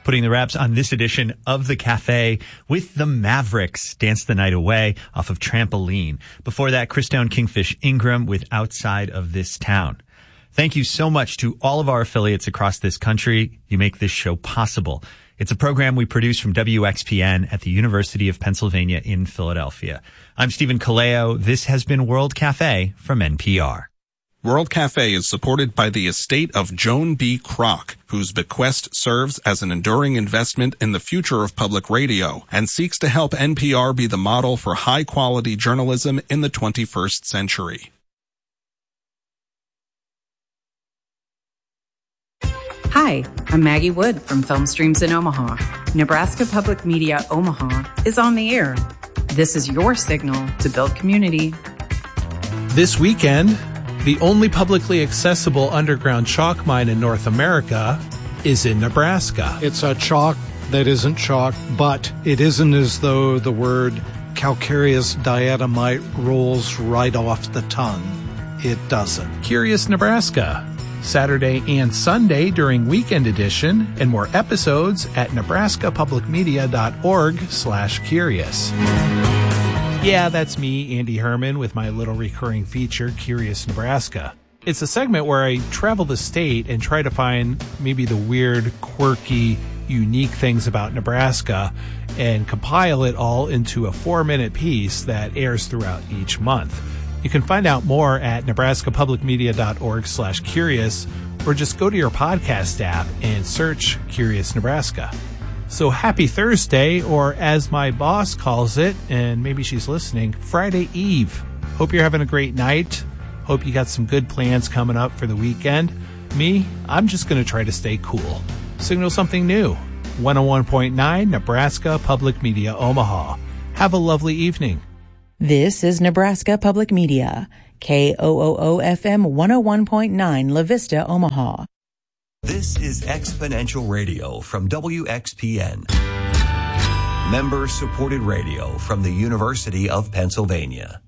putting the wraps on this edition of The Cafe with the Mavericks, Dance the Night Away off of Trampoline. Before that, Chris Down Kingfish Ingram with Outside of This Town. Thank you so much to all of our affiliates across this country. You make this show possible. It's a program we produce from WXPN at the University of Pennsylvania in Philadelphia. I'm Stephen Kaleo. This has been World Cafe from NPR. World Cafe is supported by the estate of Joan B. Kroc, whose bequest serves as an enduring investment in the future of public radio and seeks to help NPR be the model for high-quality journalism in the 21st century. Hi, I'm Maggie Wood from Film Streams in Omaha. Nebraska Public Media Omaha is on the air. This is your signal to build community. This weekend, the only publicly accessible underground chalk mine in North America is in Nebraska. It's a chalk that isn't chalk, but it isn't as though the word calcareous diatomite rolls right off the tongue. It doesn't. Curious Nebraska, Saturday and Sunday during Weekend Edition, and more episodes at nebraskapublicmedia.org/curious. Yeah, that's me, Andy Herman, with my little recurring feature, Curious Nebraska. It's a segment where I travel the state and try to find maybe the weird, quirky, unique things about Nebraska and compile it all into a 4-minute piece that airs throughout each month. You can find out more at nebraskapublicmedia.org/curious, or just go to your podcast app and search Curious Nebraska. So happy Thursday, or as my boss calls it, and maybe she's listening, Friday Eve. Hope you're having a great night. Hope you got some good plans coming up for the weekend. Me, I'm just going to try to stay cool. Signal something new. 101.9 Nebraska Public Media Omaha. Have a lovely evening. This is Nebraska Public Media, KOOO-FM 101.9 La Vista, Omaha. This is Exponential Radio from WXPN. Member-supported radio from the University of Pennsylvania.